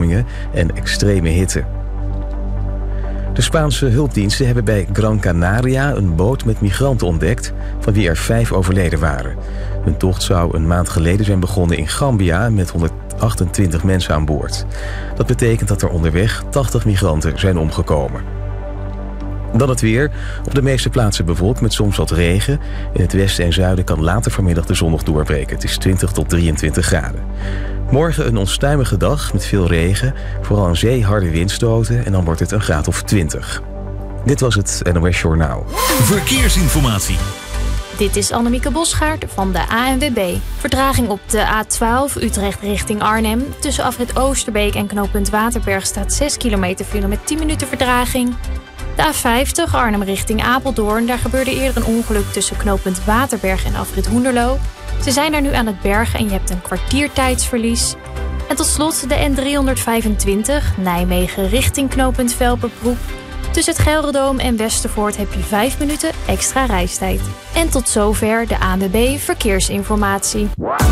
overstromingen en extreme hitte. De Spaanse hulpdiensten hebben bij Gran Canaria een boot met migranten ontdekt, van wie er 5 overleden waren. Hun tocht zou een maand geleden zijn begonnen in Gambia met 128 mensen aan boord. Dat betekent dat er onderweg 80 migranten zijn omgekomen. Dan het weer. Op de meeste plaatsen bewolkt met soms wat regen. In het westen en zuiden kan later vanmiddag de zon nog doorbreken. Het is 20 tot 23 graden. Morgen een onstuimige dag met veel regen. Vooral aan zee harde windstoten en dan wordt het een graad of 20. Dit was het NOS Journaal. Verkeersinformatie. Dit is Annemieke Bosgaard van de ANWB. Vertraging op de A12 Utrecht richting Arnhem. Tussen afrit Oosterbeek en knooppunt Waterberg staat 6 kilometer file met 10 minuten vertraging. De A50 Arnhem richting Apeldoorn. Daar gebeurde eerder een ongeluk tussen knooppunt Waterberg en afrit Hoenderloo. Ze zijn daar nu aan het bergen en je hebt een kwartiertijdsverlies. En tot slot de N325 Nijmegen richting knooppunt Velperbroek. Tussen het Gelderdoom en Westervoort heb je 5 minuten extra reistijd. En tot zover de ANWB Verkeersinformatie.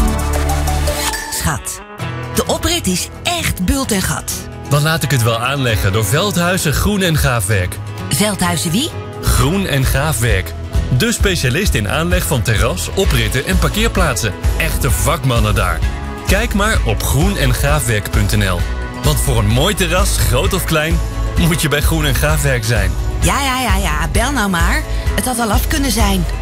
Schat, de oprit is echt bult en gat. Dan laat ik het wel aanleggen door Veldhuizen Groen en Gaafwerk. Veldhuizen wie? Groen en Gaafwerk. De specialist in aanleg van terras, opritten en parkeerplaatsen. Echte vakmannen daar. Kijk maar op groenengaafwerk.nl. Want voor een mooi terras, groot of klein, moet je bij Groen en Gaafwerk zijn. Ja, bel nou maar. Het had al af kunnen zijn.